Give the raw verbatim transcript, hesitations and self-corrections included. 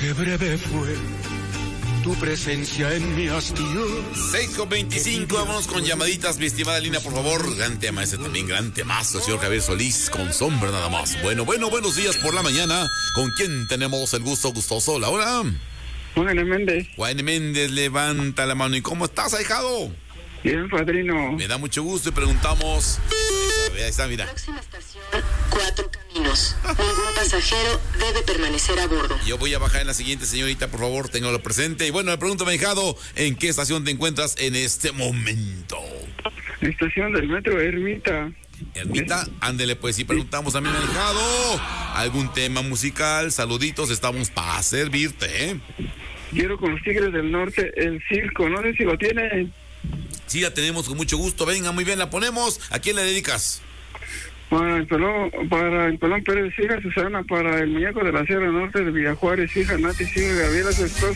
qué breve fue tu presencia en mi hastío. seis con veinticinco, vámonos con llamaditas, mi estimada Lina, por favor. Gran tema ese también, gran temazo, señor Javier Solís, con Sombra nada más. Bueno, bueno, buenos días por la mañana. ¿Con quién tenemos el gusto gustoso? ¿La hora? Juan Méndez. Juan Méndez, levanta la mano. ¿Y cómo estás, ahijado? Bien, padrino. Me da mucho gusto y preguntamos. Ahí está, mira. Próxima estación, Cuatro Caminos. Ningún pasajero debe permanecer a bordo. Yo voy a bajar en la siguiente, señorita, por favor, téngalo presente. Y bueno, le pregunto, ahijado, ¿en qué estación te encuentras en este momento? Estación del metro Ermita. Ermita, ándele pues, y preguntamos a mi ahijado, ¿algún tema musical? Saluditos, estamos para servirte, ¿eh? Quiero con los Tigres del Norte, el circo, no sé si lo tienen. Sí, la tenemos con mucho gusto. Venga, muy bien, la ponemos. ¿A quién le dedicas? Para el pelón, para el pelón Pérez, hija Susana, para el muñeco de la Sierra Norte de Villajuárez, hija Nati, hija Gabriela, su esposa.